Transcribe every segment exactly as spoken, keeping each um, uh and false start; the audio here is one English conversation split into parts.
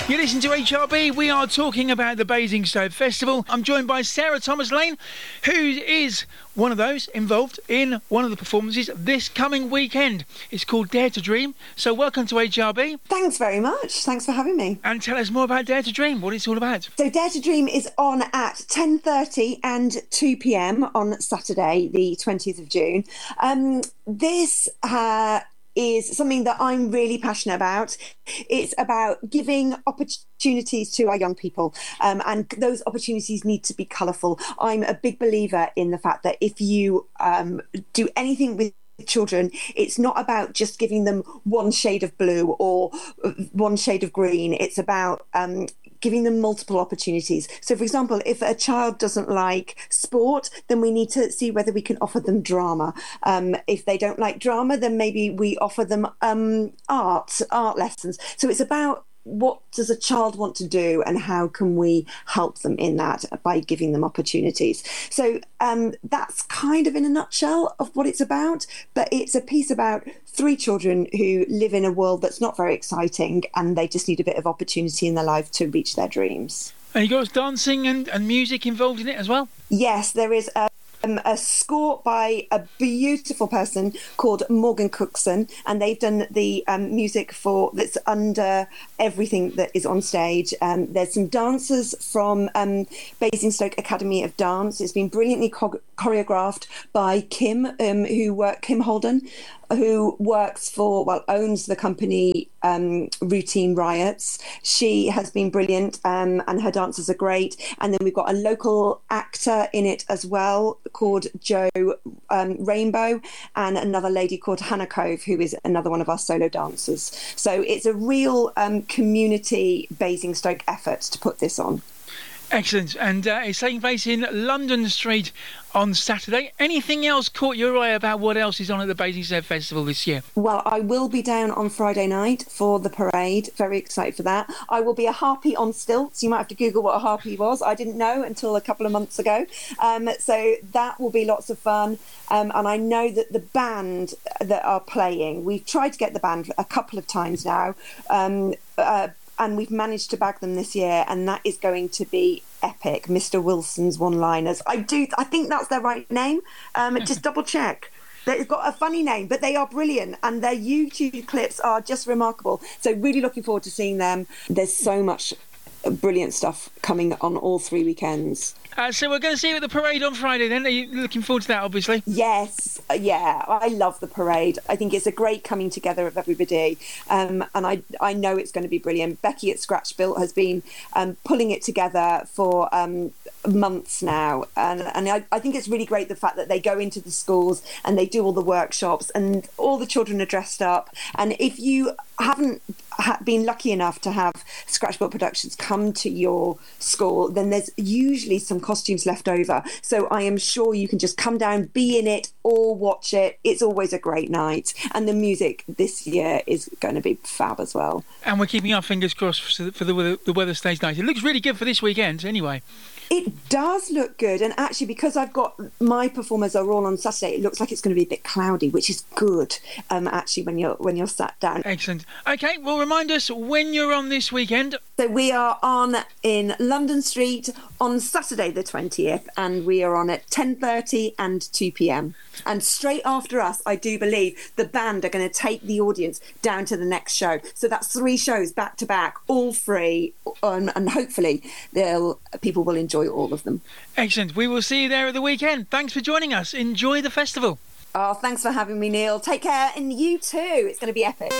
You listen to H R B. We are talking about the Basingstoke Festival. I'm joined by Sarah Thomas-Lane, who is one of those involved in one of the performances this coming weekend. It's called Dare to Dream. So welcome to H R B. Thanks very much. Thanks for having me. And tell us more about Dare to Dream, what it's all about. So Dare to Dream is on at ten thirty and two p.m. on Saturday, the twentieth of June. Um, this... Uh, is something that I'm really passionate about. It's about giving opportunities to our young people, um, and those opportunities need to be colourful. I'm a big believer in the fact that if you um, do anything with children, it's not about just giving them one shade of blue or one shade of green. It's about um, giving them multiple opportunities. So, for example, if a child doesn't like sport, then we need to see whether we can offer them drama. Um, if they don't like drama, then maybe we offer them um, art, art lessons. So it's about what does a child want to do and how can we help them in that by giving them opportunities. So um, that's kind of in a nutshell of what it's about, but it's a piece about three children who live in a world that's not very exciting and they just need a bit of opportunity in their life to reach their dreams. And you got dancing and, and music involved in it as well? Yes, there is a Um, a score by a beautiful person called Morgan Cookson, and they've done the um, music for that's under everything that is on stage. Um, there's some dancers from um, Basingstoke Academy of Dance. It's been brilliantly cho- choreographed by Kim, um, who work Kim Holden, who works for, well, owns the company um, Routine Riots. She has been brilliant, um, and her dancers are great. And then we've got a local actor in it as well called Joe um, Rainbow, and another lady called Hannah Cove, who is another one of our solo dancers. So it's a real um, community Basingstoke effort to put this on. Excellent. And uh, it's taking place in London Street on Saturday. Anything else caught your eye about what else is on at the Basingstoke Festival this year? Well, I will be down on Friday night for the parade. Very excited for that. I will be a harpy on stilts. You might have to Google what a harpy was. I didn't know until a couple of months ago. Um, so that will be lots of fun. Um, and I know that the band that are playing, we've tried to get the band a couple of times now. Um, uh, And we've managed to bag them this year, and that is going to be epic. Mister Wilson's one-liners. I do. I think that's their right name. Um, just double check. They've got a funny name, but they are brilliant, and their YouTube clips are just remarkable. So really looking forward to seeing them. There's so much brilliant stuff coming on all three weekends. Uh, so we're going to see you at the parade on Friday then. Are you looking forward to that, obviously? Yes, yeah, I love the parade. I think it's a great coming together of everybody, um, and I I know it's going to be brilliant. Becky at Scratch Built has been um, pulling it together for um, months now, and, and I, I think it's really great the fact that they go into the schools and they do all the workshops and all the children are dressed up. And if you haven't ha- been lucky enough to have Scratch Built Productions come to your school, then there's usually some costumes left over. So I am sure you can just come down, be in it, or watch it. It's always a great night. And the music this year is going to be fab as well. And we're keeping our fingers crossed for the, the, the weather stays nice. It looks really good for this weekend anyway. It does look good, and actually because I've got my performers are all on Saturday, it looks like it's going to be a bit cloudy, which is good um, actually when you're when you're sat down. Excellent. Okay, well, remind us when you're on this weekend. So we are on in London Street on Saturday the twentieth, and we are on at ten thirty and two p.m. And straight after us, I do believe the band are going to take the audience down to the next show. So that's three shows back to back, all free, um, and hopefully they'll people will enjoy all of them. Excellent. We will see you there at the weekend. Thanks for joining us. Enjoy the festival. Oh, thanks for having me, Neil. Take care, and you too. It's going to be epic.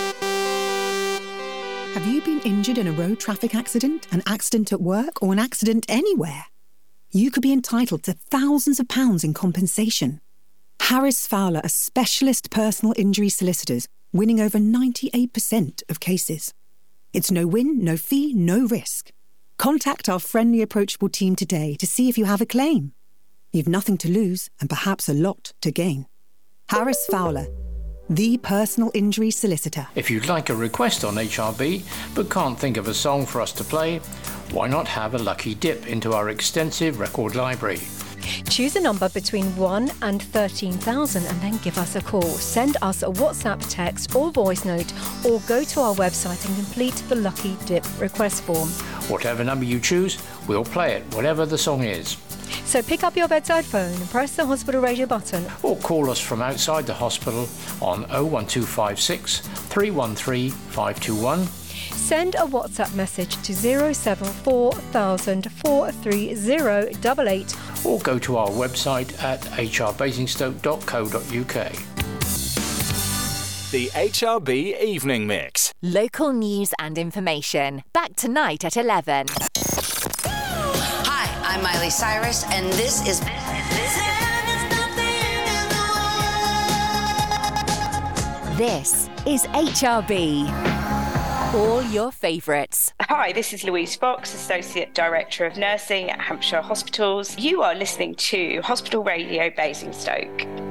Have you been injured in a road traffic accident, an accident at work, or an accident anywhere? You could be entitled to thousands of pounds in compensation. Harris Fowler are specialist personal injury solicitors, winning over ninety-eight percent of cases. It's no win, no fee, no risk. Contact our friendly, approachable team today to see if you have a claim. You've nothing to lose and perhaps a lot to gain. Harris Fowler, the personal injury solicitor. If you'd like a request on H R B but can't think of a song for us to play, why not have a lucky dip into our extensive record library? Choose a number between one and thirteen thousand and then give us a call. Send us a WhatsApp, text or voice note, or go to our website and complete the Lucky Dip request form. Whatever number you choose, we'll play it, whatever the song is. So pick up your bedside phone and press the hospital radio button. Or call us from outside the hospital on oh one two five six, three one three, five two one. Send a WhatsApp message to zero seven four thousand, four three zero eight eight. Or go to our website at h r basingstoke dot co dot u k. The H R B Evening Mix. Local news and information. Back tonight at eleven. Hi, I'm Miley Cyrus, and this is... This is H R B. All your favourites. Hi, this is Louise Fox, Associate Director of Nursing at Hampshire Hospitals. You are listening to Hospital Radio Basingstoke.